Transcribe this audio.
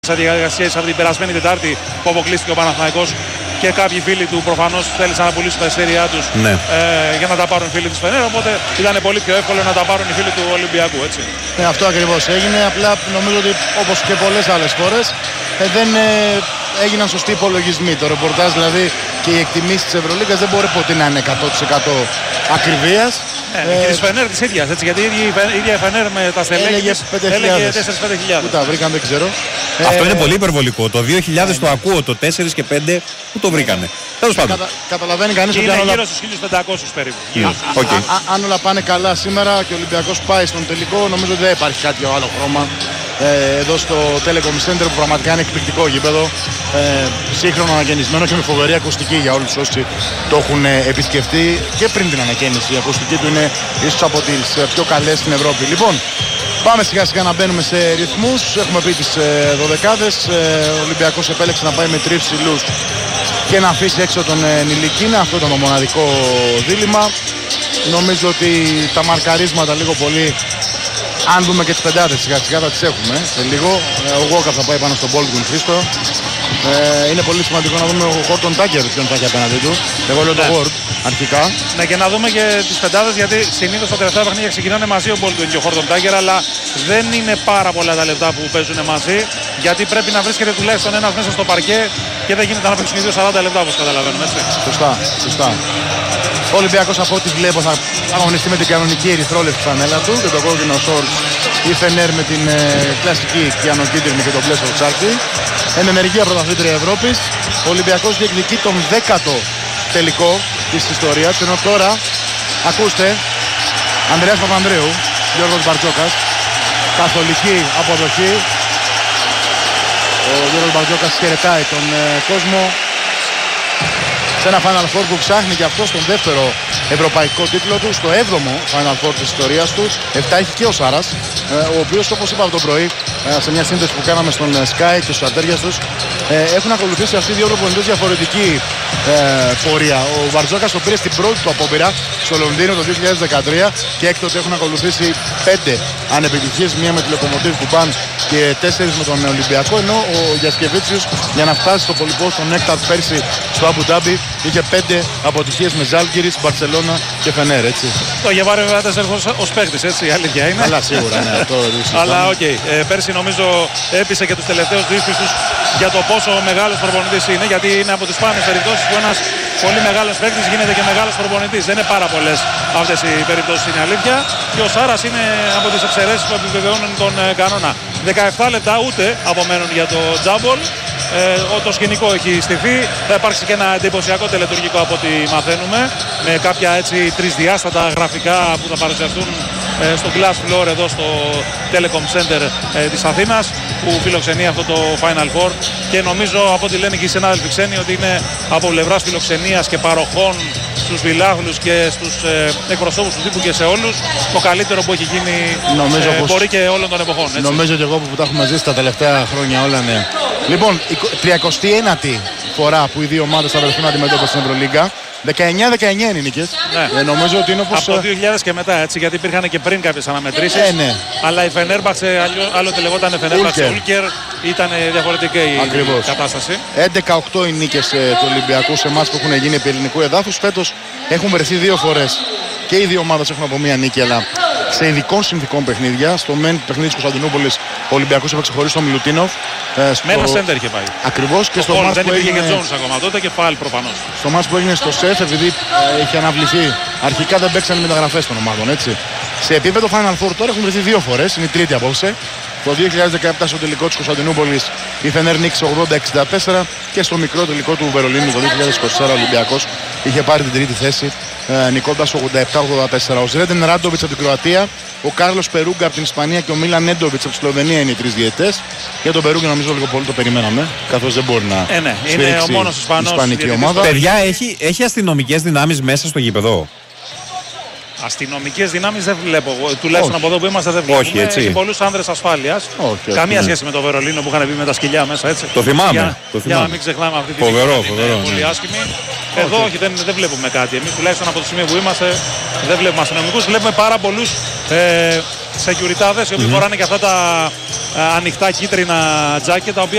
Σαν διαδικασία από την περασμένη Τετάρτη που αποκλείστηκε ο Παναθηναϊκός και κάποιοι φίλοι του προφανώς θέλησαν να πουλήσουν τα εισιτήριά τους για να τα πάρουν οι φίλοι της Φενέρ. Οπότε ήταν πολύ πιο εύκολο να τα πάρουν οι φίλοι του Ολυμπιακού. Έτσι. Αυτό ακριβώς έγινε. Απλά νομίζω ότι όπως και πολλές άλλες φορές δεν έγιναν σωστοί υπολογισμοί. Το ρεπορτάζ δηλαδή και οι εκτιμήσεις της Ευρωλίγκας δεν μπορεί ποτέ να είναι 100% ακριβίας. Και της Φενέρ της ίδιας, έτσι, γιατί η ίδια Φενέρ με τα στελέχη έλεγε 4-5 Πού τα βρήκαν δεν ξέρω. Αυτό είναι πολύ υπερβολικό. Το 2000 το ακούω, το 4 και 5 που το βρήκανε. Τέλος πάντων. Καταλαβαίνει κανείς ότι είναι γύρω στους 1500 περίπου. Αν όλα πάνε καλά σήμερα και ο Ολυμπιακός πάει στον τελικό, νομίζω ότι δεν υπάρχει κάτι άλλο χρώμα. Εδώ στο Telecom Center που πραγματικά είναι εκπληκτικό γήπεδο, σύγχρονο ανακαινισμένο και με φοβερή ακουστική για όλους όσοι το έχουν επισκεφτεί και πριν την ανακαίνιση. Η ακουστική του είναι ίσως από τις πιο καλές στην Ευρώπη. Λοιπόν, πάμε σιγά σιγά να μπαίνουμε σε ρυθμούς. Έχουμε πει τις 12άδες. Ο Ολυμπιακός επέλεξε να πάει με τρεις ψηλούς και να αφήσει έξω τον Νιλικίνα. Αυτό ήταν το μοναδικό δίλημμα. Νομίζω ότι τα μαρκαρίσματα λίγο πολύ, αν δούμε και τις πεντάδες σιγά σιγά θα τις έχουμε σε λίγο. Ο Γόκα θα πάει πάνω στον Baldwin Χρήστο. Είναι πολύ σημαντικό να δούμε ο Χόρτον Τάκερ ποιον θα έχει απέναντι του. Εγώ λέω το Word αρχικά. Ναι, και να δούμε και τις πεντάδες, γιατί συνήθως τα τελευταία παιχνίδια ξεκινάνε μαζί ο Baldwin και ο Χόρτον Τάκερ, αλλά δεν είναι πάρα πολλά τα λεπτά που παίζουν μαζί, γιατί πρέπει να βρίσκεται τουλάχιστον ένας μέσα στο παρκέ και δεν γίνεται να παίξουν οι δύο 40 λεπτά όπως καταλαβαίνουμε. Σωστά. Ο Ολυμπιακός από ό,τι βλέπω θα αγωνιστεί με την κανονική ερυθρόλευκη φανέλα του και το κόκκινο shorts, η Φενέρ με την κλασική κιανοκίτρινη και τον μπλε σορτσάκι. Εν ενεργεία πρωταθλήτρια Ευρώπης. Ο Ολυμπιακός διεκδικεί τον 10ο τελικό της ιστορίας, ενώ τώρα, ακούστε, Ανδρέας Παπανδρέου, Γιώργος Μπαρτζόκας, καθολική αποδοχή. Ο Γιώργος Μπαρτζόκας χαιρετάει τον κόσμο σε ένα Final Four που ψάχνει και αυτό στον δεύτερο ευρωπαϊκό τίτλο του, στο 7ο Final Four της ιστορίας του. 7 έχει και ο Σάρας, ο οποίος, όπως είπα από το πρωί σε μια σύνδεση που κάναμε στον Sky και στους ατέρειας τους, έχουν ακολουθήσει αυτοί οι δύο προπονητές διαφορετική πορεία. Ο Μπαρτζόκας το πήρε στην πρώτη του απόπειρα στο Λονδίνο το 2013 και έκτοτε έχουν ακολουθήσει 5 ανεπιτυχίες, μία με τη Λοκομοτίβ του Παν και 4 με τον Ολυμπιακό, ενώ ο Γιασκεβίτσιος για να φτάσει στο πολυπό στον Νέκταρ πέρσι στο Αμπου Ντάμπι είχε 5 αποτυχίες με Ζάλγκιρις, Μπαρσελόνα και Φενέρ, έτσι. Το είχε πάρει βέβαια 4 ως παίκτης, έτσι, η αλήθεια είναι. Αλλά σίγουρα, ναι, αυτό αλλά οκ, πέρσι νομίζω έπεισε και τους τελευταίους δύσκολους για το πόσο μεγάλος προπονητής είναι, γιατί είναι από τις σπάνιες περιπτώσεις που ένας πολύ μεγάλος παίκτης γίνεται και μεγάλος προπονητής. Δεν είναι πάρα πολλές αυτές οι περιπτώσεις, είναι αλήθεια. Και ο Σάρας είναι από τις εξαιρέσεις που επιβεβαιώνουν τον κανόνα. 17 λεπτά ούτε απομένουν για το τζάμπολ. Το σκηνικό έχει στηθεί. Θα υπάρξει και ένα εντυπωσιακό τελετουργικό από ό,τι μαθαίνουμε, με κάποια έτσι τρισδιάστατα γραφικά που θα παρουσιαστούν στο Glass Floor εδώ στο Telecom Center της Αθήνας, που φιλοξενεί αυτό το Final Four, και νομίζω από ό,τι λένε και οι συνάδελφοι ξένοι ότι είναι από πλευράς φιλοξενίας και παροχών στους φιλάθλους και στους εκπροσώπους του τύπου και σε όλους το καλύτερο που έχει γίνει, μπορεί και όλων των εποχών, έτσι. Νομίζω και εγώ που τα έχουμε ζήσει τα τελευταία χρόνια όλα, ναι. Λοιπόν, η 39η φορά που οι δύο ομάδες θα βρεθούν αντιμέτωπες στην Ευρωλίγκα. 19-19 είναι οι νίκες. Ναι. Νομίζω ότι είναι όπως... Από το 2000 και μετά, έτσι, γιατί υπήρχαν και πριν κάποιες αναμετρήσεις. Ναι. Αλλά η Φενέρμπαξε, άλλοτε λεγόταν Φενέρμπαξε Ούλκερ, ήταν διαφορετική η κατάσταση. 11-8 οι νίκες του Ολυμπιακού σε εμάς που έχουν γίνει επί ελληνικού εδάφους. Φέτος έχουν βρεθεί 2 φορές. Και οι δύο ομάδες έχουν από μία νίκη, αλλά σε ειδικών συνθηκών παιχνίδια. Στο μεν παιχνίδι της Κωνσταντινούπολης ο Ολυμπιακός έπαιξε χωρίς τον Μιλουτίνοφ. Με ένα σέντερ είχε πάει. Ακριβώς, και στο μάτς δεν που υπήρχε έγινε... και Τζόνς ακόμα τότε και φάουλ προφανώς. Στο μάτς που έγινε στο ΣΕΦ, επειδή είχε αναβληθεί, αρχικά δεν παίξαν οι μεταγραφές των ομάδων, έτσι. Σε επίπεδο Final Four τώρα έχουν βρεθεί 2 φορές, είναι η τρίτη απόψε. Το 2017 στο τελικό της Κωνσταντινούπολης η Φενέρ νίκησε 80-64 και στο μικρό τελικό του Βερολίνου το 2024 ο Ολυμπιακός είχε πάρει την τρίτη θέση νικώντας 87-84. Ο Ζρέντεν Ράντοβιτς από την Κροατία, ο Κάρλος Περούγκα από την Ισπανία και ο Μίλαν Νέντοβιτς από τη Σλοβενία είναι οι 3 διαιτητές. Για τον Περούγκα νομίζω λίγο πολύ το περιμέναμε, καθώς δεν μπορεί να είναι ο μόνος Ισπανός ισπανική ομάδα. Παιδιά, έχει αστυνομικές δυνάμεις μέσα στο γήπεδο? Αστυνομικές δυνάμεις δεν βλέπω. Τουλάχιστον από εδώ που είμαστε δεν βλέπουμε. Όχι, έτσι. Έχει πολλούς άνδρες ασφάλειας. Καμία σχέση με το Βερολίνο που είχαν πει με τα σκυλιά μέσα, έτσι. Το θυμάμαι. Για να μην ξεχνάμε αυτή τη φοβερό, πολύ άσχημη. Εδώ όχι, δεν βλέπουμε κάτι. Εμείς τουλάχιστον από το σημείο που είμαστε δεν βλέπουμε αστυνομικούς. Βλέπουμε πάρα πολλούς σεκιουριτάδες οι οποίοι φοράνε και αυτά τα ανοιχτά κίτρινα τζάκετ, τα οποία